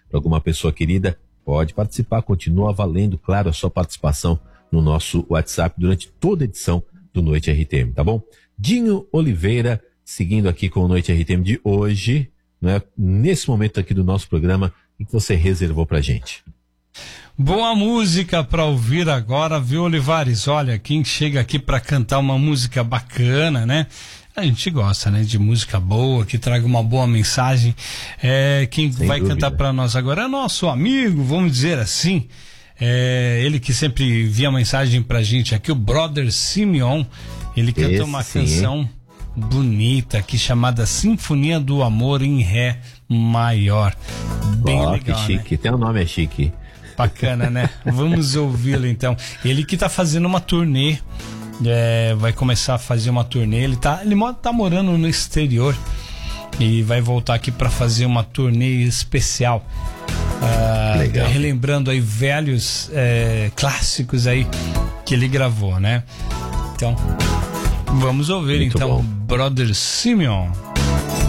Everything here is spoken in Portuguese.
para alguma pessoa querida, pode participar, continua valendo, claro, a sua participação no nosso WhatsApp durante toda a edição do Noite RTM, tá bom? Dinho Oliveira, seguindo aqui com o Noite RTM de hoje, né? Nesse momento aqui do nosso programa, o que você reservou pra gente? Boa música pra ouvir agora, viu, Olivares? Olha, quem chega aqui pra cantar uma música bacana, né? A gente gosta, né, de música boa, que traga uma boa mensagem. Quem Sem vai dúvida. cantar pra nós agora é nosso amigo, vamos dizer assim. Ele que sempre envia mensagem pra gente aqui, o Brother Simeon. Ele cantou uma canção bonita aqui chamada Sinfonia do Amor em Ré Maior. Bem legal, que chique, né? Tem um nome, é chique. Bacana, né? Vamos ouvi-lo então. Ele que tá fazendo uma turnê, vai começar a fazer uma turnê. Ele tá morando no exterior e vai voltar aqui para fazer uma turnê especial. Legal. Relembrando aí velhos clássicos aí que ele gravou, né? Então, vamos ouvir Muito então bom. Brother Simeon.